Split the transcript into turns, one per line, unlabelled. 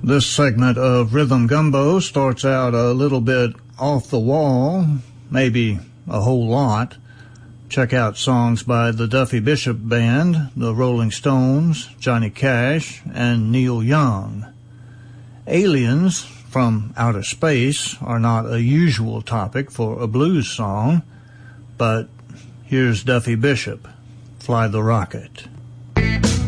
This segment of Rhythm Gumbo starts out a little bit off the wall, maybe a whole lot. Check out songs by the Duffy Bishop Band, the Rolling Stones, Johnny Cash, and Neil Young. Aliens from outer space are not a usual topic for a blues song, but here's Duffy Bishop, Fly the Rocket.